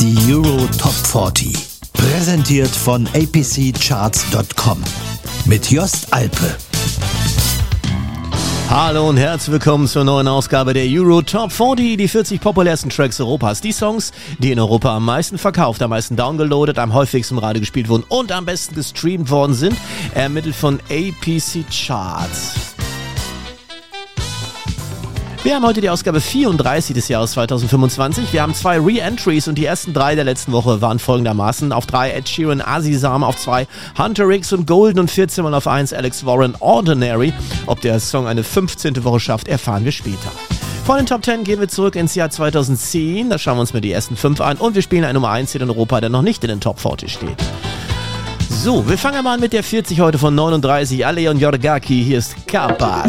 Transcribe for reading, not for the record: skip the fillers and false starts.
Die Euro Top 40. Präsentiert von apccharts.com. Mit Jost Alpe. Hallo und herzlich willkommen zur neuen Ausgabe der Euro Top 40, die 40 populärsten Tracks Europas. Die Songs, die in Europa am meisten verkauft, am meisten downgeloadet, am häufigsten im Radio gespielt wurden und am besten gestreamt worden sind, ermittelt von APC Charts. Wir haben heute die Ausgabe 34 des Jahres 2025. Wir haben 2 Re-Entries und die ersten 3 der letzten Woche waren folgendermaßen: auf 3 Ed Sheeran, Azizam, auf 2 Hunter X und Golden und 14 Mal auf 1 Alex Warren, Ordinary. Ob der Song eine 15. Woche schafft, erfahren wir später. Von den Top 10 gehen wir zurück ins Jahr 2010. Da schauen wir uns mal die ersten 5 an und wir spielen eine Nummer 1 hier in Europa, der noch nicht in den Top 40 steht. So, wir fangen mal an mit der 40 heute von 39. Aleon Yorgaki. Hier ist Kapas.